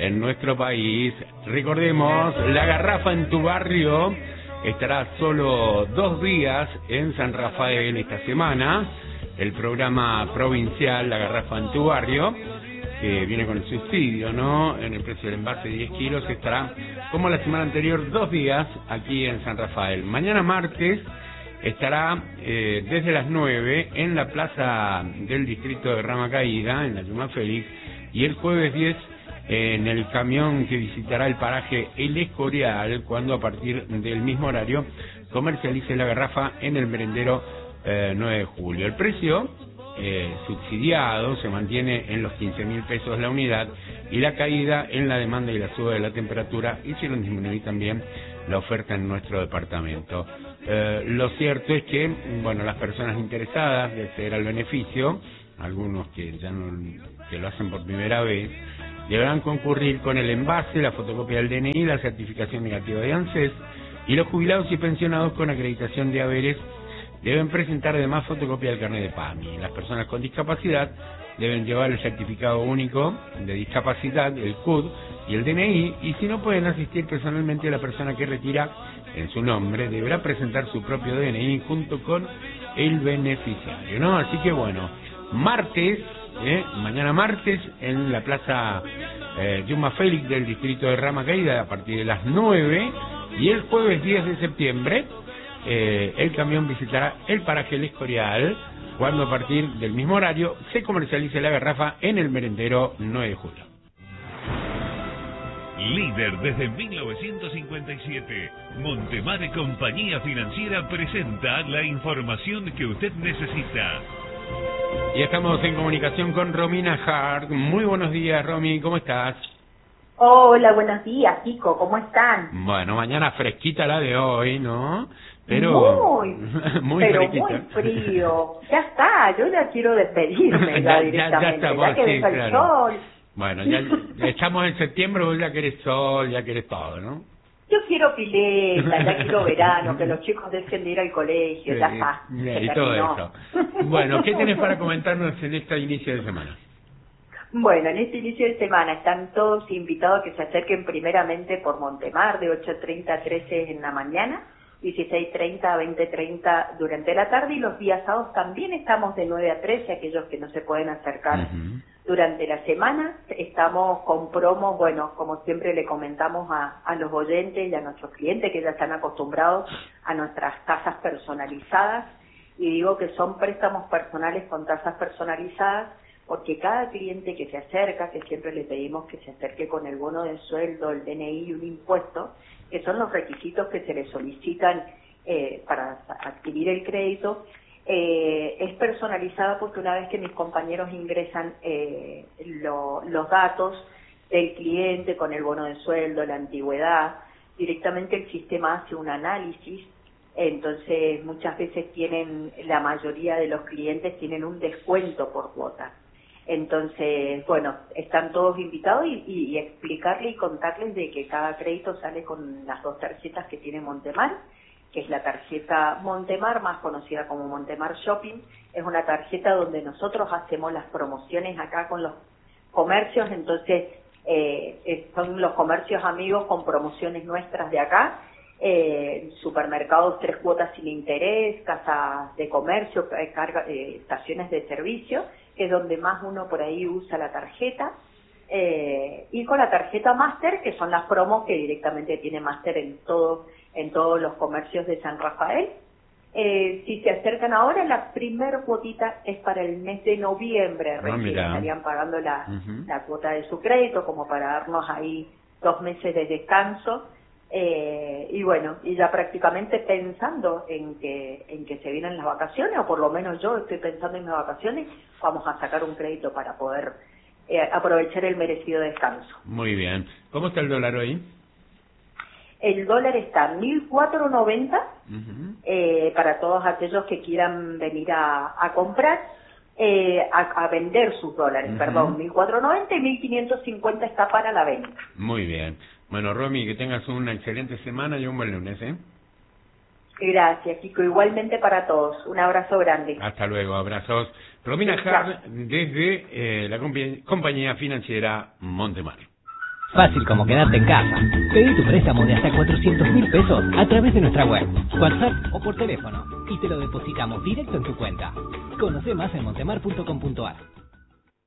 en nuestro país. Recordemos, La Garrafa en tu barrio estará solo 2 días en San Rafael esta semana. El programa provincial La Garrafa en tu barrio, que viene con el subsidio, ¿no? En el precio del envase de 10 kilos, estará como la semana anterior 2 días aquí en San Rafael. Mañana martes estará desde las 9 en la plaza del distrito de Rama Caída, en la Yuma Félix, y el jueves 10 en el camión que visitará el paraje El Escorial, cuando a partir del mismo horario comercialice la garrafa en el merendero 9 de julio. El precio subsidiado se mantiene en los 15.000 pesos la unidad, y la caída en la demanda y la suba de la temperatura hicieron disminuir también la oferta en nuestro departamento. Lo cierto es que, bueno, las personas interesadas de acceder al beneficio, algunos que ya no, que lo hacen por primera vez, deberán concurrir con el envase, la fotocopia del DNI, la certificación negativa de ANSES, y los jubilados y pensionados con acreditación de haberes deben presentar además fotocopia del carnet de PAMI. Las personas con discapacidad deben llevar el certificado único de discapacidad, el CUD y el DNI, y si no pueden asistir personalmente, la persona que retira en su nombre deberá presentar su propio DNI junto con el beneficiario, ¿no? Así que bueno, martes, mañana martes en la plaza Yuma Félix del distrito de Rama Caída a partir de las 9, y el jueves 10 de septiembre el camión visitará el paraje El Escorial, cuando a partir del mismo horario se comercialice la garrafa en el merendero 9 de julio. Líder desde 1957, Montemar Compañía Financiera presenta la información que usted necesita. Y estamos en comunicación con Romina Hart. Muy buenos días, Romy, ¿cómo estás? Hola, buenos días, Kiko, ¿cómo están? Bueno, mañana fresquita la de hoy, ¿no? Pero muy frío. Ya está, yo ya quiero despedirme ya directamente. Ya que sí, deja claro. el sol. Bueno, ya estamos en septiembre, vos ya querés sol, ya querés todo, ¿no? Yo quiero pileta, ya quiero verano, que los chicos dejen de ir al colegio, ya está. Y todo eso. Bueno, ¿qué tenés para comentarnos en este inicio de semana? Bueno, en este inicio de semana están todos invitados a que se acerquen primeramente por Montemar de 8:30 a 13 en la mañana, 16:30 a 20:30 durante la tarde, y los días sábados también estamos de 9 a 13, aquellos que no se pueden acercar durante la semana. Estamos con promos, bueno, como siempre le comentamos a los oyentes y a nuestros clientes que ya están acostumbrados a nuestras tasas personalizadas, y digo que son préstamos personales con tasas personalizadas, porque cada cliente que se acerca, que siempre le pedimos que se acerque con el bono de sueldo, el DNI y un impuesto, que son los requisitos que se le solicitan para adquirir el crédito, es personalizada, porque una vez que mis compañeros ingresan los datos del cliente con el bono de sueldo, la antigüedad, directamente el sistema hace un análisis. Entonces muchas veces la mayoría de los clientes tienen un descuento por cuota. Entonces, bueno, están todos invitados y explicarle y contarles de que cada crédito sale con las 2 tarjetas que tiene Montemar, que es la tarjeta Montemar, más conocida como Montemar Shopping. Es una tarjeta donde nosotros hacemos las promociones acá con los comercios, entonces son los comercios amigos con promociones nuestras de acá, supermercados 3 cuotas sin interés, casas de comercio, estaciones de servicio, que es donde más uno por ahí usa la tarjeta, y con la tarjeta Master, que son las promos que directamente tiene Master en todos los comercios de San Rafael. Si se acercan ahora, la primer cuotita es para el mes de noviembre, recién estarían pagando la cuota de su crédito, como para darnos ahí 2 meses de descanso. Y bueno, y ya prácticamente pensando en que se vienen las vacaciones, o por lo menos yo estoy pensando en las vacaciones, vamos a sacar un crédito para poder aprovechar el merecido descanso. Muy bien. ¿Cómo está el dólar hoy? El dólar está 1.490 para todos aquellos que quieran venir a comprar, a vender sus dólares, perdón, 1.490, y 1.550 está para la venta. Muy bien. Bueno, Romy, que tengas una excelente semana y un buen lunes, ¿eh? Gracias, Kiko. Igualmente para todos. Un abrazo grande. Hasta luego, abrazos. Romina Hart, desde la compañía financiera Montemar. Fácil como quedarte en casa. Pedí tu préstamo de hasta 400.000 pesos a través de nuestra web, WhatsApp o por teléfono y te lo depositamos directo en tu cuenta. Conoce más en montemar.com.ar.